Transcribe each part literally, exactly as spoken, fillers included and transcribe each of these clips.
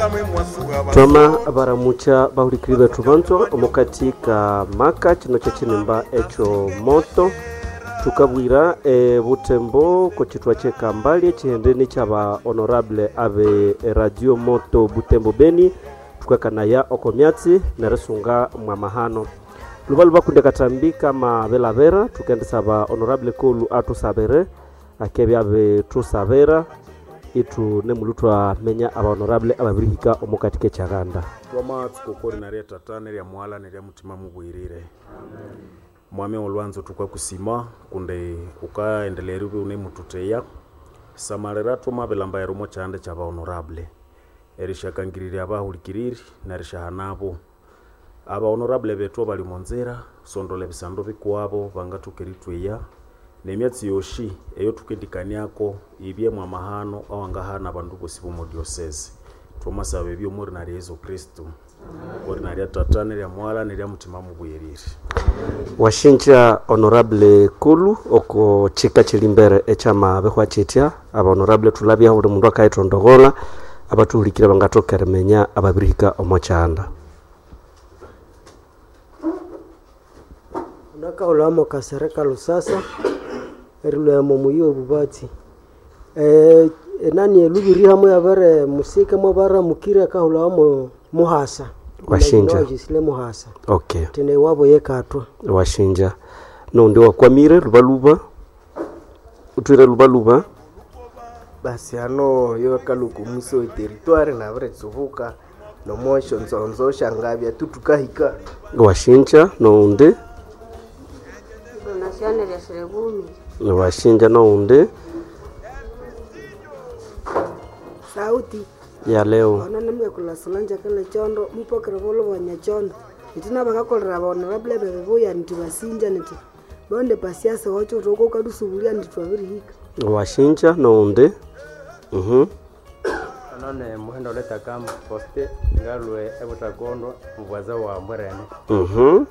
Toma abaramucha bahurikiri betu banzo omukatika maka kino kyekinimba ekyo moto tukabwira e Butembo ko kitwa kyekambali ekihendeni kyaba honorable abe radio moto Butembo Beni tukakanaya okomyatsi narasunga mwa mahano lubaluba kunde katambi kama belavera tukendesa ba honorable kolu atusabere akebya be tusabera itu ne mulutwa menya aba honorable ababirihika omukatike cyaganda twama tukokori na reta tane ya mwala ne ya mutima mubwirire mwame olwanzo tukwa kusima kunde ukaendelea ube une mututeya samarera tuma belamba ya rumo cyande cyaba honorable erisha kangiriri abahulikiriri na risha hanabo aba honorable beto bali monzera sondole bisando bikwabo bangatukeritweya nemyatsi yoshi eyo tukendikaniako ibye mwa mahano awangahana abantu bose bo diocese tumasabe byo muri na Yesu Kristo muri na tatane ya mwala ne ya mutima mubwiriri washinja honorable Kulu oko chika chilimbere echama behwa chitia aba honorable tulabya uri mundu akayitondogola abatuhulikira bangatokera menya ababirika omochanda ndaka ulamo kasereka lusasa erilwe momuyo bubati eh nani elubiri hamwe yabare musika mo bara mukira ka ulamo muhasa washinja jisile muhasa okay tene wabo yekatwa washinja no ndi wakwamire lubaluba utwire lubaluba basi ano yo kaluku muso territoire na bare tsuvuka no motion zonzo shangabya tutukahika washinja no ndi donasione ya serebumi washinja no ndi sauti ya leo ona namwe kula solanja kale chondo mupokera bolo banya chondo itina bakakolera honorable bebe boya ntibasinja niti bonde pasiasa wacho roko kadusubulia nditwabirihika washinja no ndi mhm none muhendo leta kama poste ngalwe ebutakondo mubwaza wa mwerene mhm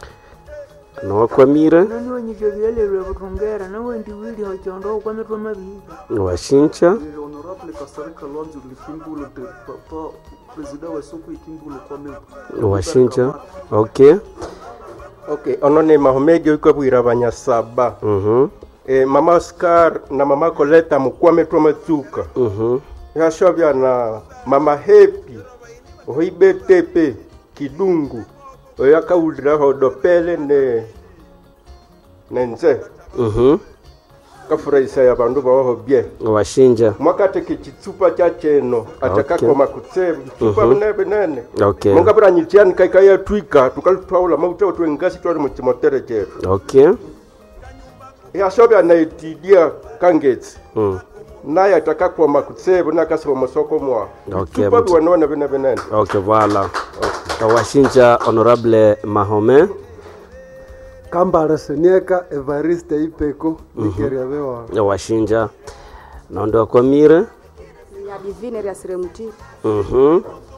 no wakwamire nani wanyivyo bilelelwe butungera nawe ndi wili hochondo kwa metwa mabi washinja honorable kasarika lwanzu lifimbulo de papa president wa soko ikimbulo kwa memba washinja okay okay onone mahomege ukabwira banyasaba mhm eh mama Oscar na mama Coleta mukwame twa matsuka mhm yashobya na mama Happy oibetepe kidungu oyakaulira hodopele ne nenze mhm kafuraisa ya bandu baho bye washinja mwakate kichitsupa cha cheno ataka Okay. koma kutsebu tsupa Mhm. bene bene okay mungabira nyitiani kaika ya twika tukalutwaula mauta otwe ngasi twali mu kimotere chetu okay ya shobya na itidia kangets mm naye ataka koma kutsebu nakasiba masoko mwa Okay, tsupa but- biwanona bene bene okay voilà okay. washinja honorable Mahome Kambara Senieka Evariste Ipeko Nikeria bewa washinja na ndo wakwamire ya divine ya seremuti mhm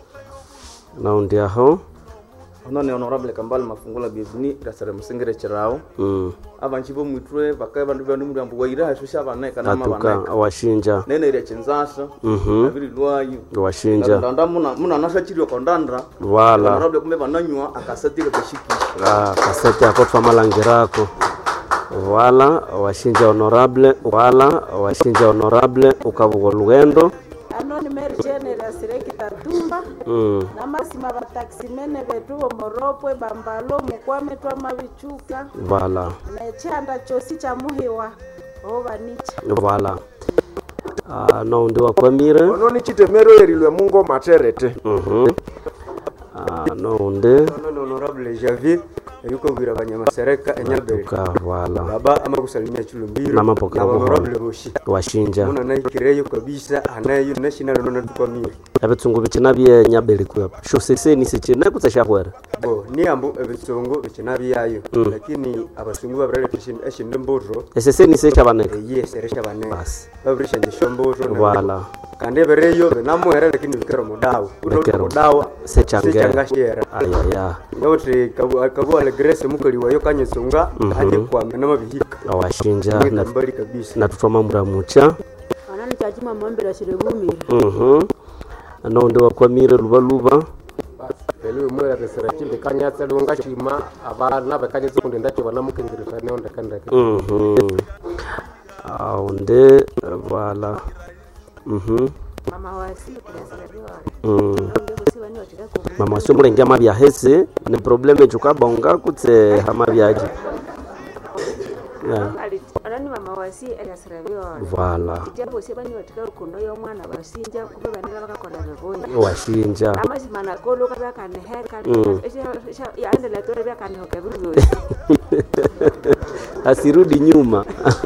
na ndi aho none honorable kambal mafungula bienvenue rasare musengere chirao mm abanchibo mwitwe bakaye bandu bandu mudambu waira hashusha baneka na atuka mabaneka washinja nene ire chinzasa mhm abiri lwayo washinja ndanda muna muna nasha chirio kondandra voilà honorable kumbe bananywa akasatire kushikisha ah kaseti yako twa malangirako voilà washinja honorable voilà washinja honorable ukavuga lugendo ano ni meri general ya sereki tatumba mm na masima bataksimene betu moropwe bambalo mukwame twa mabichuka voilà na chanda chosi cha muhiwa oba nicha voilà ah no ndi wakwamire ononi chitemero erilwe mungo materete mhm ah no ndi none honorable Javier yuko bwira banyamasereka enyabere ka voilà baba ama kusalimia chilumbiro na mapokera honorable boshi washinja muna naikireyo kabisa anayo national nona tukwamira abetsungu bikina bye nyabeli kuya shosese ni sichine kutsashahwera bo ni ambu ebitsongo bikinabi yayo Mm. lakini abasungu babrele tishin eshinde mbotro esese ni secha baneka yes eresha bane bas babrisha ndishomboto voilà kandi bereyo benamuhere lakini bikero mudawa Bikero. uto mudawa sechange secangashera aya ya ngawoti kabu ale grace mukali wayo kanyesonga Mhm. hadi kwa mena mabihika awashinja na na mbali kabisa na tutoma mura mucha anani chachima mambira shirebumi mhm nonde wakwamire luba luba Eliwe mwere resera chimbe kanyatsa lunga chima abana bakanyatsa kundi ndacho bana mukengirisa ne onda kandake. Mhm. Aonde wala. Mhm. Mama wasi kurasirabiwa. Mm. Mama wasi mulenge amabya hese ni probleme chukabonga kutse hamabyaje. Yeah. Alani mama wasi erasirabiwa. Voilà. Jambo sebani watika rukundo yo mwana basinja kube banira bakakola bebonye. Washinja. Amazi mana kolo kabaka ne her kan. Ya ande la tore baka ne hokebuzo. Asirudi nyuma.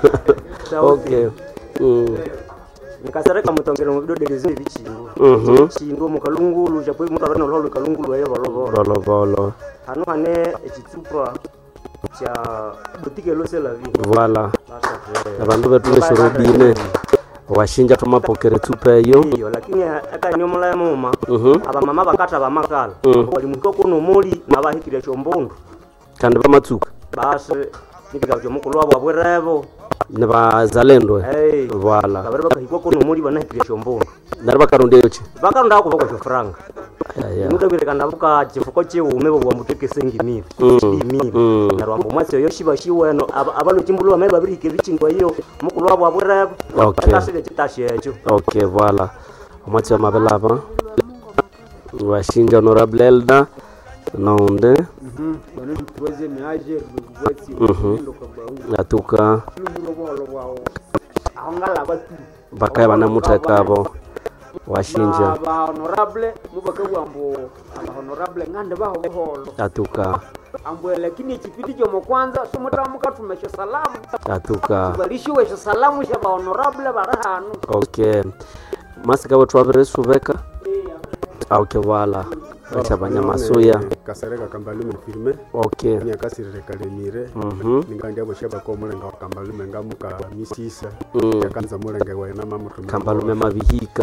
Okay. Mm. Nikasareka mutongero mu bidode zindi bichingo. Mhm. Chingo mu kalungulu japo mu kabana lolo kalungulu ayo balobo. Bolo bolo. Hano hane ekitupa cha butike lose la vie. Voilà. Abantu betu ne shurudine. Washinja tumapokere tupa yo. Iyo lakini aka ni omula mama. Mhm. Aba mama bakata bamakala. Wali mukoko no moli nabahikire chombondo. Kandi bamatsuka. Basi nikiga cyo mukulu wabo abwerebo. Ne bazalendo. Hey. Voilà. Kabere bakahikwa ko no moli banahikire chombondo. Nari bakaronde yoche. Bakaronda ko bako franga. Yeah. Muda bire kanda buka chifuko che umebo bwa muteke sengi miri. Mm. Miri. Mm. Na rwambo mwase yo shiba shiweno abalo chimbulu ameba birike bichingwa iyo mukulu wabo abwerebo. Okay. Tasile chitashi echo. Okay, voilà. Omwatsi amabelava. Washinja honorable Elda. Nonde. Mhm. Bano tuweze meaje rwetsi Mhm. Atuka. Ahongala batu. Bakaya banamutekabo. Washinja. Ba honorable mubaka bwambo aba honorable ngande baho buholo. Atuka. Ambo lakini chipindi cyo mu kwanza sumutamuka tumesha salamu. Atuka. Balishiwe salamu sha ba honorable barahanu. Okay. Masika watu wabere suveka. Okay, wala. Acha banyama soya. Kasareka kambalume filme. Okay. Nya kasirere kalemire. Mhm. Ninganja boshaba ko mulenga wa kambalume ngamuka misisa. Mm. Yakanza mulenga wa na mamu tumwe. Kambalume mabihika.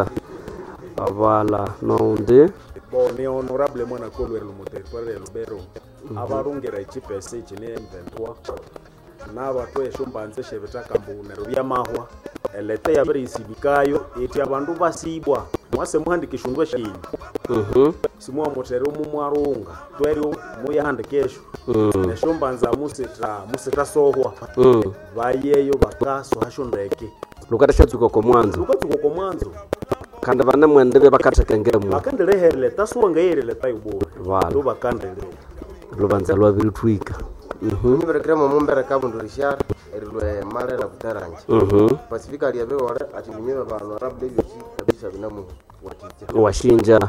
Wala. Nonde. Bo ni honorable mwana kolwere mu territoire ya Lubero. Abarungera ichipese chine M vingt-trois. Na watu eshumbanze shebeta kambunero byamahwa. Elete yabere isibikayo eti abantu basibwa. Mwase muhandikishundwe shini. Mhm. Simwa motere umumwarunga. Tweri muyahandikesho. Mm. Neshumbanza musita musita sohwa. Mm. Bayeyo bakaso hashondeke. Lukata shatsuko ko mwanzo. Lukatuko ko mwanzo. Kanda bana mwendebe bakatekengemu. Bakandele herle tasuwa ngayerele tayubo. Wala. Lo bakandele. Lubanza lwa birutwika. Mhm. Niberekera mu mumbere kabundo rishara erilwe mare la kutaranje. Mhm. Pacifica liabe wale ati mnywe ba honorable yochi kabisa binamu watija. Washinja.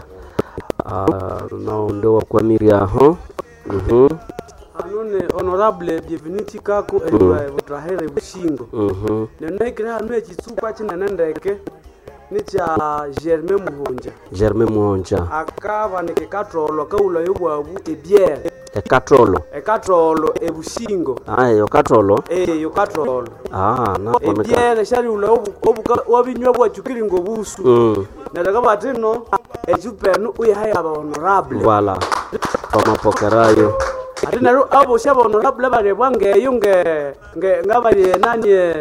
Ah, no ndo wakwamiri aho. Mhm. Anone honorable bienvenue kako erilwe butrahere bushingo. Mhm. Nenekira hanu ekitsupa kinenendeke ni cha Germain Muhonja. Germain Muhonja. Akaba nekekatrolo kaula yobwabu ebiere. Ekatrolo. Ekatrolo ebushingo. Ah, yo katrolo. Eh, yo katrolo. Ah, na komeka. Ebiere shari ula obu obuka wabinywa bwa chukiri ngobusu. Mm. Nataka batino ejupenu uye haya ba honorable. Voilà. Kama pokerayo. Ati naro abo shaba honorable bare bwange yunge nge ngabali nani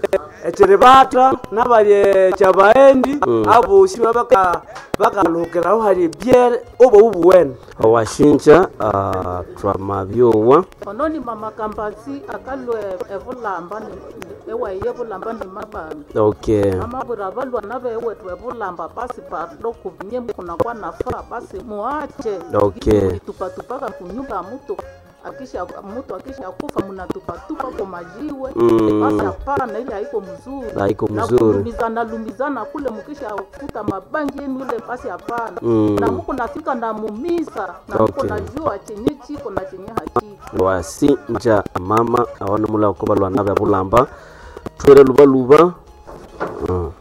eterebata nabali chabaendi Mm. abo shiba baka baka lokera uhari biere obo ubuwen. Washinja ah twamabyowa. Ononi mama kampasi akalwe evulamba ni ewa yevulamba ni mabanga. Okay. Mama buravalwa nave ewe twevulamba basi pardo kubinye kuna kwa nafaa basi muache. Okay. Tupa tupaka kunyumba mtu akisha mtu akisha kufa mnatupa tupa kwa majiwe. Mm. Basi hapana ile haiko mzuri. Haiko Na mzuri. kulumizana lumizana kule mkisha kuta mabangi yenu ile basi hapana. Mm. Na mko nafika na mumisa na mko Okay. najua chenye chiko na chenye hakiko. Wasinja mama awana mula ko balwa nabe bulamba. Twere luba luba. Ah.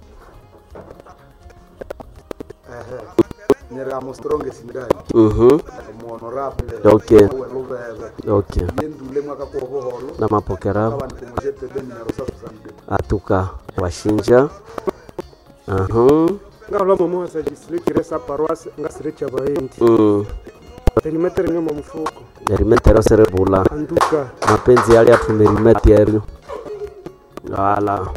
Nera mostronge sindani. Mhm. Mu honorable. Okay. Lubebe. Okay. Yendule mwaka ko hoholo. Na mapokera. Abantu kumujete beni na rosa kusande. Atuka washinja. Aha. Ngalo mama wasa jisirikire sa paroisse ngasiricha baendi. Mm. Perimeter nyuma mfuko. Yarimetero cerebula. Anduka. Mapenzi yale atumerimeterio. Wala.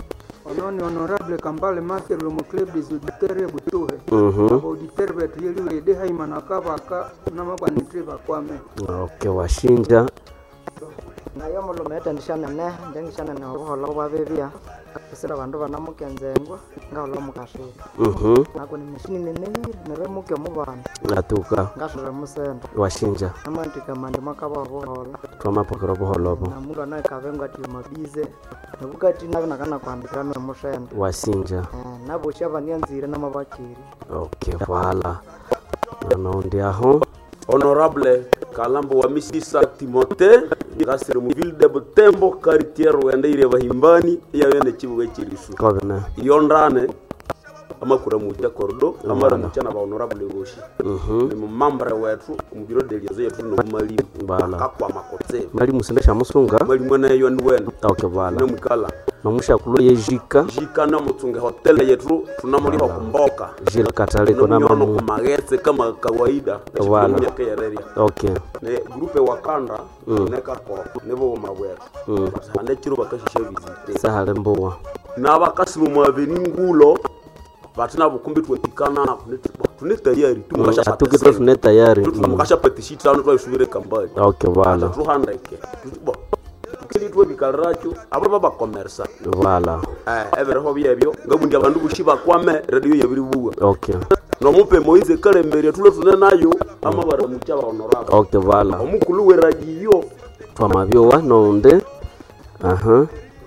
ononi honorable Kambale Master le club des auditeurs butuhe Mhm. auditeur betu yeli wede haimana kabaka namabanitre bakwame. Okay, washinja nayo mulumete ndishana ne njengishana ne obuholo bwabebia sira bandu banamukenzengwa ngalo mukashira Mhm. nako ni mishini nene nere muke mubana atuka ngashira musendo washinja amandika mandi makaba obuholo twamapokera obuholobo na mundu anayekavenga ati mabize nabukati nabina kana kwandika no musendo washinja eh nabo shaba nyanzire namabakiri. okay vala nonde aho Honorable Kalambo wa Misisa Timote ngasire mu ville de Butembo quartier wende ire bahimbani ya yene kibuga kirisu kobena yondane amakura mu ja kordo amara mu cyana ba honorable ngoshi mhm ni mu membre wetu mu biro de liaison yetu no mali bala akwa makotse mali musindesha musunga mali mwana yo ni wena okay vala no mukala namusha kulo yejika jika na mutunge hotel yetu tunamuli ho kumboka jil kataliko na mamu kumagetse kama kawaida Wala. Okay. ne grupe wakanda Mm. ne kako nebo mabwetu Mm. ande chiro bakashisha visite sahale mbuwa na bakasimu mwaveni ngulo batina bukumbi twetikana tune tayari tumukasha tukito tune tayari tumukasha petishit tano twasubire kambali okay vala tuhandeke bo tukili twe bikalracho abo baba commerce vala eh ebere ho byebyo ngabundi abantu bushiba kwame radio yebiri buwa okay no mupe Moize Kalembere tulo tune nayo amabara muchaba honorable okay vala omukulu we radio twamabyowa nonde aha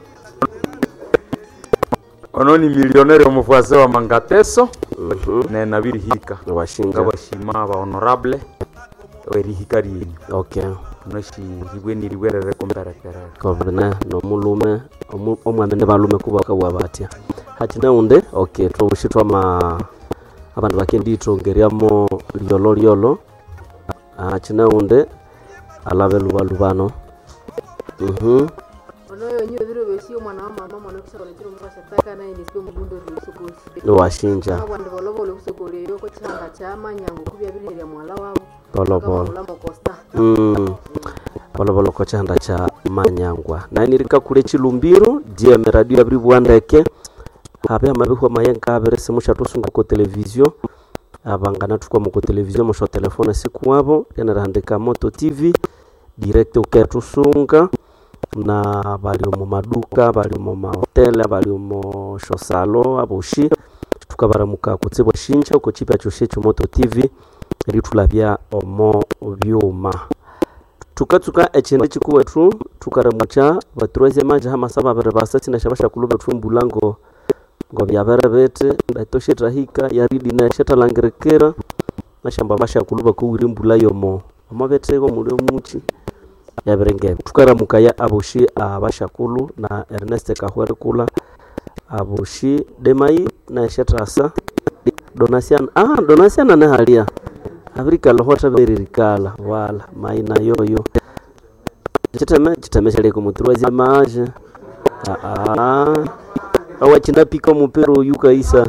ononi millionaire omufuase wa Mangateso mhm ne nabirihika washinga bashima ba honorable werihika rini okay noshi ribweni riwerere komberekere kobena no mulume omwamene balume kubaka wabatya hatina unde okay twobushitwa ma abantu bakenditongeriamo lyolo lyolo hatina unde alabe lubalubano mhm onoyo nyo biro besi omwana wa mama mwana kusakole kiro mukasha taka na ini sipe mugundo lusukuli washinja abandi bolobolo kusukuli yo ko cyanga cyama nyango kubya birihera mwala wabo bolobolo mm bolobolo ko cyanda cha manyangwa nainirika kule chilumbiro die radio ya bribwandeke habe amabiho mayenka abere semusha tosunga ko television abangana tukwa mu ko television mo telefone siku wabo yana randika Moto T V direct uketusunga na bali mu maduka bali mu mahoteli bali mu shosalo abushi tukabaramuka kutsibwa shinja uko chipya choshe Moto T V ritulabya omo byuma tukatuka echende chikuwetu tukaramucha batroze manja hama saba bare basati na shabasha kulube tumbulango ngo byabere bete ndatoshe trahika yaridi na sheta langerekera na shamba basha kuluba ko wirimbula yomo amabete go muri muchi yaberenge tukaramuka ya abushi abashakulu na Ernest Kahwere kula abushi demai na shetrasa donation ah donation na halia Afrika lohota beririkala wala maina yoyo chiteme chiteme chale ko mutuwazi maje ah ah awachina pika mupero yuka isa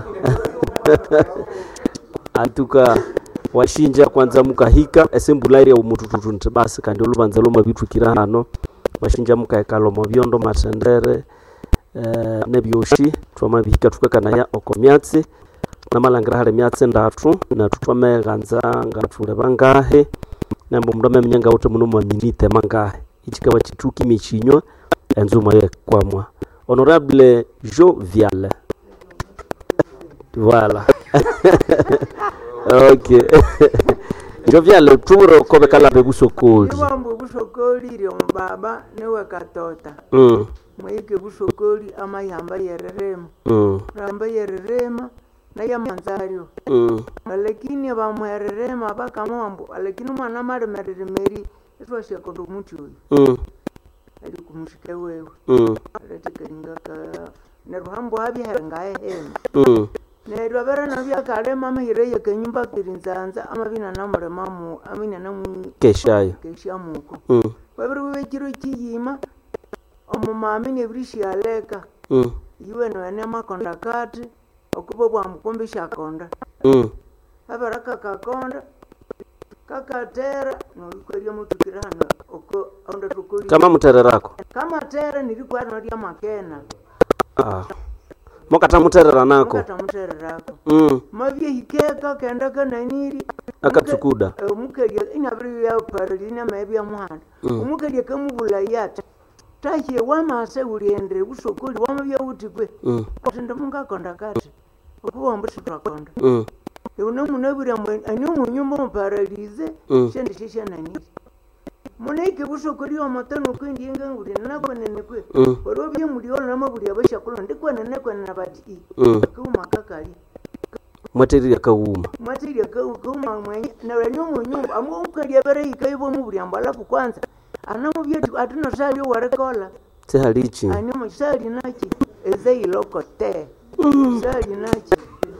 atuka washinja kwanza mukahika esembulari ya umutututu basi kandi olubanza loma bitu kirahano washinja mukaekalo mo byondo matendere eh nebyoshi twamabihika tukakana ya okomyatsi namalangira hale myatsi ndatu na tutwame ganza ngatule bangahe nambo mndome mnyanga wote muno minite mangahe ichikaba chituki michinywa enzuma ye kwamwa honorable Jovial voilà okay Jovial turo kobe kala begusokoli Niwambu busokoli ri ombaba newe katota mm mwike busokoli ama yamba yererema mm ramba yererema na yamanzario mm lakini bamwererema bakamambo lakini mwana mare meremeri etwa shekondo muti uyu mm ali kumushike wewe mm aletikenga ka neruhambo habi herengaye hema mm nerwa bara na bya kale mama hireye kenyumba kirinzanza amabina namure mamu amina namu keshayo keshamuko mm babiri we kiro kiyima omumami nebrishi aleka mm iwe no ene makonda kati okubo bwa mukombe shakonda mm abaraka kakonda kakatera no kweriya mutukirana oko onda tukuri kama mutererako kama tera nilikuwa nalia makena ah mokatamuterera nako mukatamutererako mm. mavye hikeka kenda kananiri akatsukuda omukalya inabiri ya paralina mebya mwana Mm. omukalya kamubula yata tahiye wamase uliendere busokoli wamavya utikwe Mm. tinde mungakonda kati okuwamba sitwakonda Mm. euna munabira ani munyumba muparalize Mm. shende shishananiri munaike busokoli wamatano kwendinga nguli nakonene kwe Mm. orobye muliola namabuli abashakolo ndikwenene kwenena bati Mm. kuma kakali mwaterire kauma mwatirya kauma mwenye na ranyo munyumba amwe ukalya bere ikaibo mu bulyamba alafu kwanza anamu byetu atuna sali warekola sehalichi ani mu sali naki eze ilokote sali naki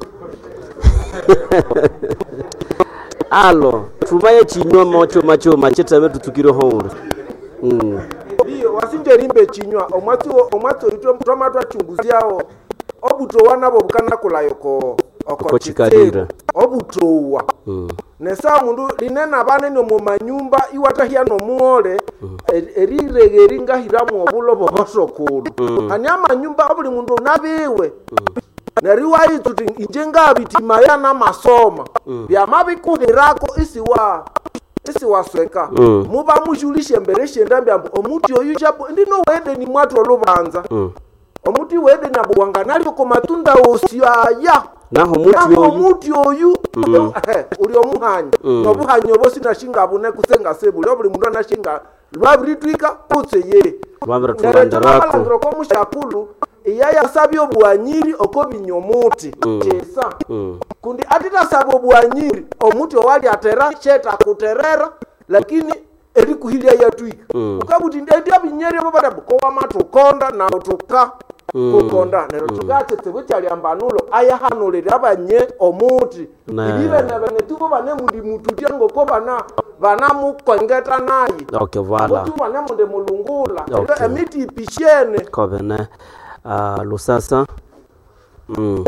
alo tumaye chinywa mocho macho macheta betu tukiro horo mm. Bio wasinje rimbe chinywa omwatu omwatu ritwe mtoma twachunguziao obuto wanabo bukana kulayoko okochikalira obutowa mm. nesa mundu linena banene mu manyumba iwatahia no muole mm. eriregeri ngahiramu obulo bobosokulu mm. anyama nyumba obuli mundu nabiwe mm. neriwayi tuti injenga bitima yana masoma mm. byamabikuhirako isiwa isiwa sweka mm. muba mujulishe mbere shenda omuti oyu chapo ndino wede ni mwatu olubanza mm. omuti wede na buwanga naliko ko matunda osiyaya naho muti oyu muti oyu mm. uli omuhanya mm. no buhanyo bosi nashinga bune kusenga sebu lobuli mundu anashinga lwabritwika kutse ye lwabira tubandarako ko mushakulu iyaya sabyo bwanyiri oko binyomuti mm. chesa mm. kundi atita sabo bwanyiri omuti owali atera cheta kuterera lakini eri kuhilia yatwika mm. ukabuti ndia binyeri babada ko wamatukonda na utuka mm. kukonda nero mm. tukate tebuchali ambanulo aya hanulire abanye omuti ibire na bane tubo bane mudi mututia ngoko bana bana mukongeta nayi okay vala tubo bane munde mulungula okay. emiti ipishene kobene uh, lusasa mm.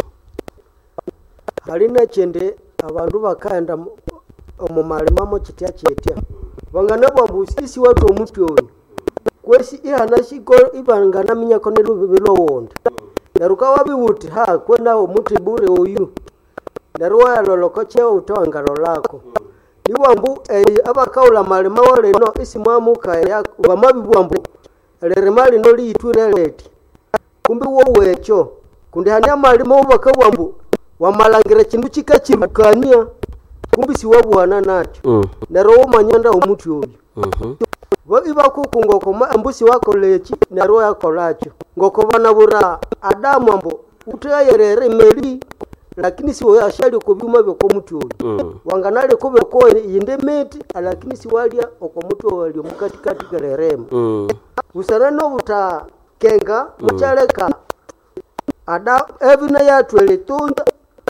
halina chende abandu bakaenda mu malima mo chitya chetya bangana bambu sisi watu omuti oyo kwesi ihana shiko ibangana minyako ne lubibilo wonde naruka wabibuti ha kwenda omuti bure oyu naruwa loloko cheo utawangalo lako niwambu eh, abakaula malima wale no isimwamuka ya bamabibwambu leremali no liitwireleti kumbi wo wecho kundi hanya malima ubakabwambu wamalangira chindu chikachirukania kumbi si wabwana nacho mm. nero manyanda omuti oyu mhm bo iba kukungoko ambusi wako lechi nero yako lacho ngoko bana bura adamu ambo utayerere meli lakini si woya shali ko byuma byo ko muti oyu mm. wanganale ko byo yinde meti lakini si walia okomuti oyu mukati kati gererema mm. usana no buta kenga muchaleka mm. ada evina yatwele tunda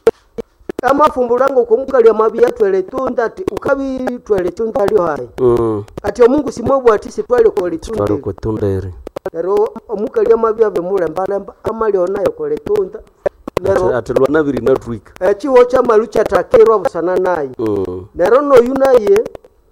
amafumbulango kumukalya mabi yatwele tunda ati ukabi twele tunda alio hai mm. ati omungu simobwa ati sitwale ko litunda twale ko tundere nero omukalya mabi abe mulemba lemba amali onayo ko litunda nero atelwa nabiri na twika echiwo cha malucha takirwa busana nayi mm. nero no yunaye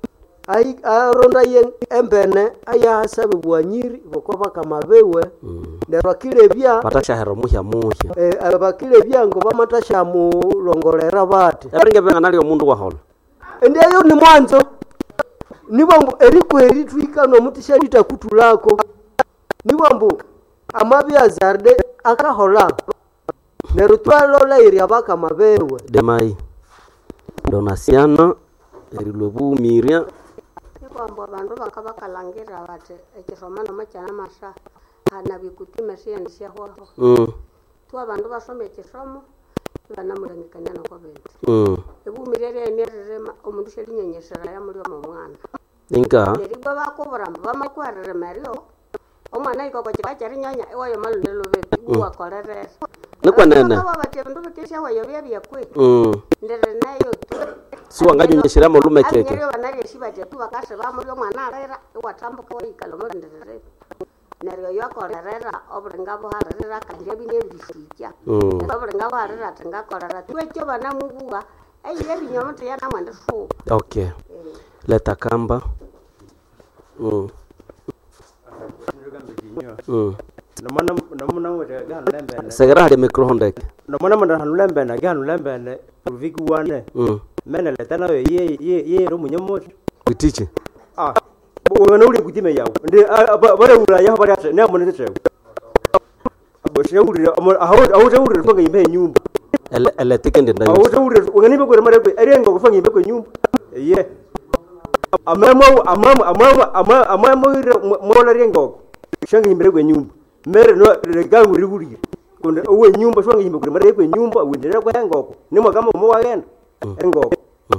ai aronda ye embene aya hasabe bwanyiri bokoba kamabewe mm. nero kilebya batashahero muhya muhya eh abakilebya ngo bamatasha mu longolera bate eringe benga nali omundu wahola ndiyo ni mwanzo nibambu eriku eritwika no mutisha litakutulako nibambu amabi azarde akahola nero twalola iri abaka mabewe demai donasiana erilwebu miria kwamba bandu bakabakalangira bate ekisomano machana masha ana bikutima siyandisha hoho mm. tu abandu basome ekisomo bana mulengekanya no kobente mm. ebu mirere emirerema omundu shelinyenyesera ya muri omo mwana inka erigo bakoboramba bamakwarere mario omwana ikoko kikachari nyanya ewayo malundelo beti uwa korere nekwa nene aba batemndo bekesha wayo byabya kwe mm. ndere nayo si wanganyonyeshera mu lume keke anyere banari shibaje tu bakase bamuri omwana arera watambuka wikalo ndere neryo yakorerera oburenga buharera kadire bine bishikya oburenga buharera tengakorera twekyo bana mubuwa eyire binyomote yana mwande shu okay leta kamba mm mm nomana nomana wote gano lembene segera hali microphone deke nomana manda hanu lembene gano lembene ruviku wane mm mene letana we ye ye ye ro munyamoti kutiche ah wona uri kutime yawo ndi bare ura yaho bare ate ne amone tetewe abo sheuri aho aho teuri tonga imbe nyumba ele ele tikende ndayo aho teuri ngani be gore mare be erengo kufanga imbe ko nyumba ye amamo amamo amamo amamo mola rengo shanga imbe ko nyumba mere no regangu riguri kunde owe nyumba shanga imbe gore mare ko nyumba wendera ko engoko nimwe kama mo wagenda engoko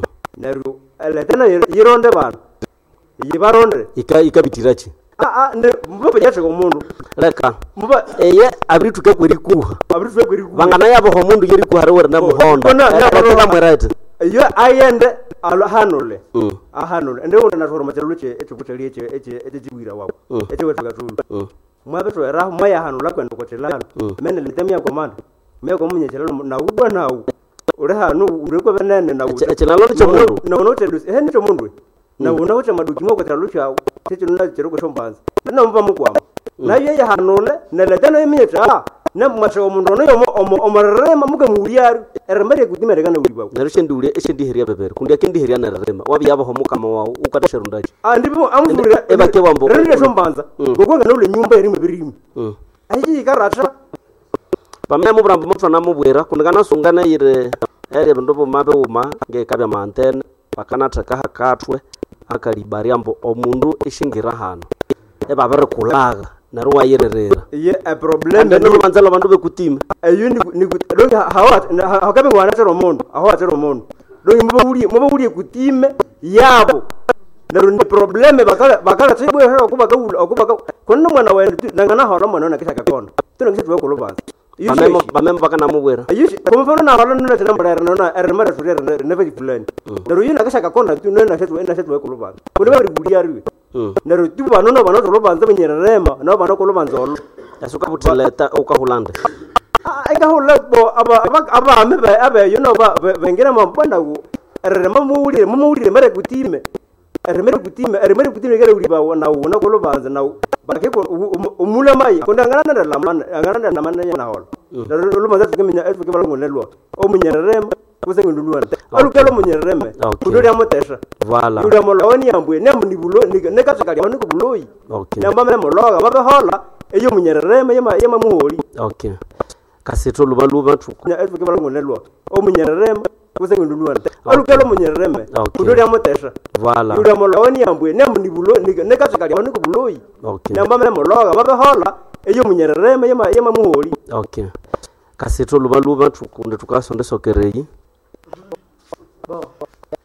naru ele tena yironde bana yibaronde ika ikabitirachi ah ah ne mbo yache ko mundu leka mbo eye abrituke kweri kuha abrituke kweri kuha bangana yabo ho mundu yeri kuha rewera na muhondo na mwerete yo ayende alo hanole ah hanole ende wona na thoroma tseluche etukuteli eche eche echiwira wabo eche wetu gatulu mwabe to era moya hanula kwenda kotelano mene litemya komanda me ko munye chelano na ubwa nawo ure hanu ure ko benene na uche eche nalo cho mundu na unote he ni cho mundu na unawote maduki moko talucha techo nuna chiroko shombanza na mva mukwama na yeye hanole na letana yemita na masho mundu no yomo omarema muke muriari eremere kutimere kana uribawo na rushendule eshendi heria bebere kundi akindi heria na rema wabi yabo ho mukama wao ukatashirundaji ah ndipo amvurira ebake wambo rende shombanza gogonga no le nyumba eri mebirimi ayi karata pamene mubrambo mutwa na mubwera kundi kana sungana ire eri ndobo mabe uma ngekabya mantene bakana taka hakatwe akalibaria mbo omundu ishingira hano eba bare kulaga na ruwa yererera ye a problem no manzalo bandu bekutima ayo ni ni donga hawa hakabe ngwana tero mundu aho tero mundu donga mbo buri mbo buri kutime yabo na rundi problem bakala bakala tibwe hero kubaka kubaka kono mwana wa nangana horo mwana na kisha kakona tuno kisha tuwe kulubanza bamemo bamemo bakana mubwera ayushi kumfano na horo nuna tena mbara na ermara turere neve plan na ruyina kisha kakona tu nena shetu enda shetu we kulubanza kuno bari buri ari na rutu bano no bano kulubanza benyerema na bano kulubanza olo asuka butileta ukahulanda ega hola bo aba aba amebe abe you know ba bengera mambona ku erema muwulire muwulire mere kutime eremere kutime eremere kutime gere uri ba na una kulubanza na bakhe ko umula mai konda ngana na lamana ngana na mana na hola lubanza tukemenya efuke balongonelwa o munyerema kusengundulwana alukelo munyereme kudori amotesha voilà yuri amoloni ambwe nemni bulo ne katakali oni ku buloyi okay namba me mologa babe hola eyo munyereme yema yema muholi okay kaseto luba luba tuku ya efuke balongonelwa o munyereme kusengundulwana alukelo munyereme kudori amotesha voilà yuri amoloni ambwe nemni bulo ne katakali oni ku buloyi okay namba me mologa babe hola eyo munyereme yema yema muholi okay kaseto luba luba tuku nde tukasonde sokereyi Bon.